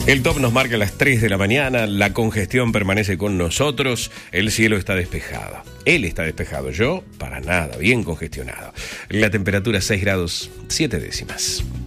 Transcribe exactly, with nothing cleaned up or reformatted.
El top nos marca las tres de la mañana, la congestión permanece con nosotros, el cielo está despejado. Él está despejado, yo para nada, bien congestionado. La temperatura seis grados siete décimas.